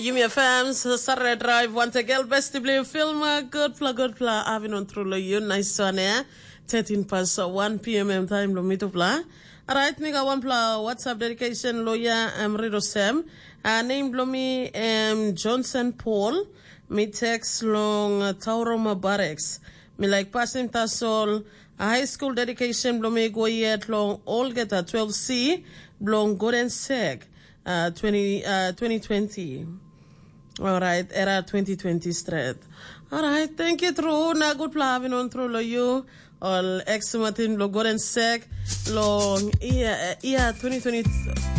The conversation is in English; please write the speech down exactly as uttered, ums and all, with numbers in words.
Yumi F M's Saturday Drive once again best to play film good pla good pla having on through lo you nice one eh thirteen past one p m time lo mito pla. Alright nigga one pla WhatsApp dedication lawyer um Rido Sam uh, name blomi um Johnson Paul me text long uh, Tauro Mabarex me like passing tasol a high school dedication blomi go yet long all get a twelve C blong golden seg uh twenty uh twenty twenty. All right, era twenty twenty straight. All right, thank you, True. Na good having on through lo you. All ex Martin lo golden sec long yeah yeah twenty twenty.